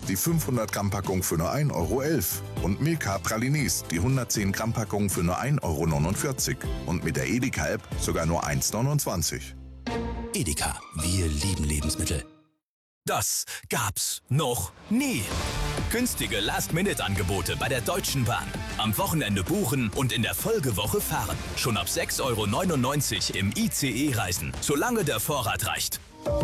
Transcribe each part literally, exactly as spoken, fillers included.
die fünfhundert Gramm Packung für nur ein Euro elf. Und Milka Pralines, die hundertzehn Gramm Packung für nur ein Euro neunundvierzig. Und mit der Edeka-App sogar nur eins neunundzwanzig. Edeka, wir lieben Lebensmittel. Das gab's noch nie. Günstige Last-Minute-Angebote bei der Deutschen Bahn. Am Wochenende buchen und in der Folgewoche fahren. Schon ab sechs Euro neunundneunzig im I C E reisen, solange der Vorrat reicht.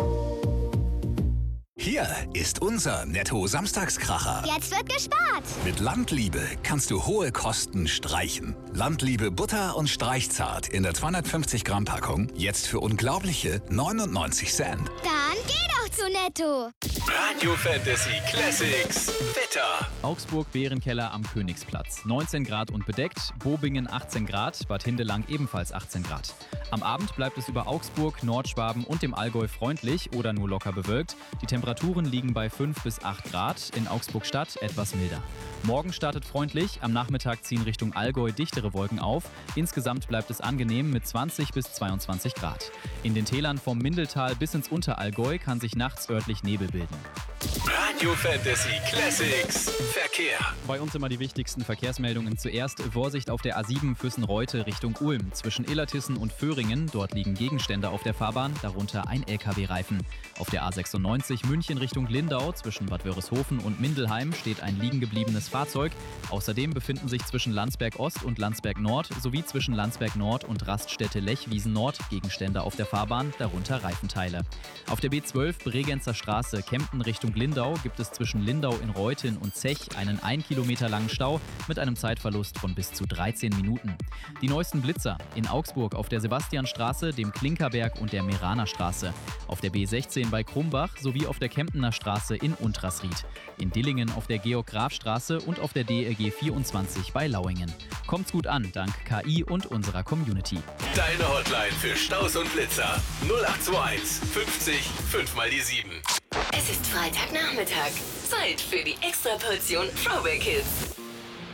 Hier ist unser Netto-Samstagskracher. Jetzt wird gespart. Mit Landliebe kannst du hohe Kosten streichen. Landliebe Butter und Streichzart in der zweihundertfünfzig Gramm Packung jetzt für unglaubliche neunundneunzig Cent. Dann geh doch zu Netto. Radio Fantasy Classics Wetter. Augsburg Bärenkeller am Königsplatz. neunzehn Grad und bedeckt. Bobingen achtzehn Grad. Bad Hindelang ebenfalls achtzehn Grad. Am Abend bleibt es über Augsburg, Nordschwaben und dem Allgäu freundlich oder nur locker bewölkt. Die Temperaturen liegen bei fünf bis acht Grad. In Augsburg-Stadt etwas milder. Morgen startet freundlich. Am Nachmittag ziehen Richtung Allgäu dichtere Wolken auf. Insgesamt bleibt es angenehm mit zwanzig bis zweiundzwanzig Grad. In den Tälern vom Mindeltal bis ins Unterallgäu kann sich nachts örtlich Nebel bilden. Radio Fantasy Classics Verkehr. Bei uns immer die wichtigsten Verkehrsmeldungen. Zuerst Vorsicht auf der A sieben Füssen-Reute Richtung Ulm. Zwischen Illertissen und Föhringen. Dort liegen Gegenstände auf der Fahrbahn, darunter ein L K W-Reifen. Auf der A sechsundneunzig München Richtung Lindau. Zwischen Bad Wörishofen und Mindelheim steht ein liegen gebliebenes Fahrzeug. Außerdem befinden sich zwischen Landsberg Ost und Landsberg Nord sowie zwischen Landsberg Nord und Raststätte Lechwiesen Nord Gegenstände auf der Fahrbahn, darunter Reifenteile. Auf der B zwölf Bregenzer Straße Kempten Richtung Lindau gibt es zwischen Lindau in Reutin und Zech einen ein Kilometer langen Stau mit einem Zeitverlust von bis zu dreizehn Minuten. Die neuesten Blitzer in Augsburg auf der Sebastianstraße, dem Klinkerberg und der Meraner Straße. Auf der B sechzehn bei Krumbach sowie auf der Kemptener Straße in Untrasried. In Dillingen auf der Georg-Graf-Straße und auf der D L G vierundzwanzig bei Lauingen. Kommt's gut an, dank K I und unserer Community. Deine Hotline für Staus und Blitzer null acht zwei eins fünfzig fünf mal die sieben. Es ist Freitagnachmittag. Zeit für die Extraportion Throwback Hits.